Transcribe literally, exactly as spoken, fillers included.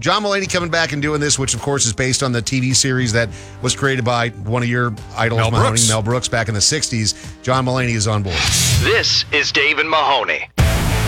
John Mulaney coming back and doing this, which of course is based on the T V series that was created by one of your idols, Mel Mahoney, Brooks. Mel Brooks, back in the sixties. John Mulaney is on board. This is Dave and Mahoney.